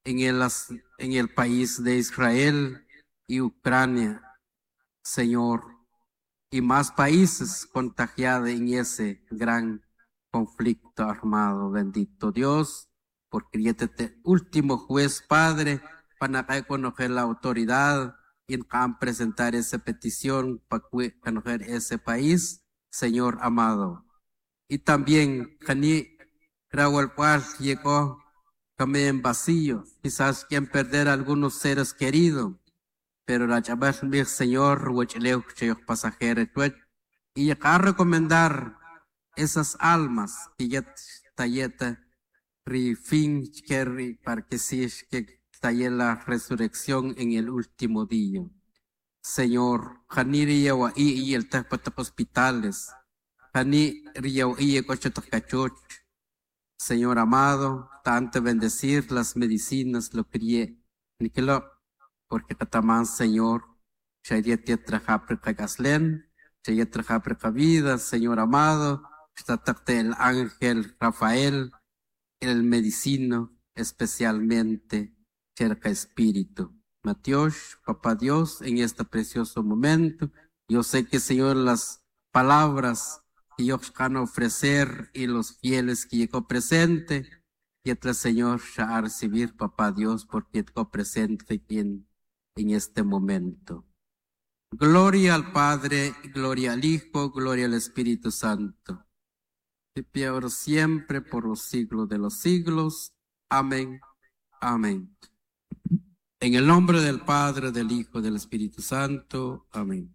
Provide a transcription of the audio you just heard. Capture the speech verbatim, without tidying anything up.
en el, en el país de Israel y Ucrania, Señor, y más países contagiados en ese gran conflicto armado. Bendito Dios, porque ya te último juez, Padre, para conocer la autoridad y presentar esa petición para conocer ese país, Señor amado. Y también, Cani Raúl Paz llegó también vacío, quizás quien perder algunos seres queridos, pero la llamada del Señor, huecheleo, pasajeros, y acá recomendar esas almas que ya talleta, fin, para que sí, que talle la resurrección en el último día. Señor, Janiri yawa y el tapata hospitales, Jani riyawa y cochotacachoch. Señor amado, tanto bendecir las medicinas, lo crié, ni que lo, porque catamán, Señor, Shayet Yetrajaprica Gaslen, Shayet Trajaprica Vida, Señor amado, está el ángel Rafael, el medicino, especialmente, cerca Espíritu. Matios, Papá Dios, en este precioso momento, yo sé que, Señor, las palabras que ellos van a ofrecer y los fieles que llegó presente, y el Señor ya a recibir, Papá Dios, porque llegó presente en, en este momento. Gloria al Padre, gloria al Hijo, gloria al Espíritu Santo. De pie ahora siempre, por los siglos de los siglos. Amén, amén. En el nombre del Padre, del Hijo, del Espíritu Santo. Amén.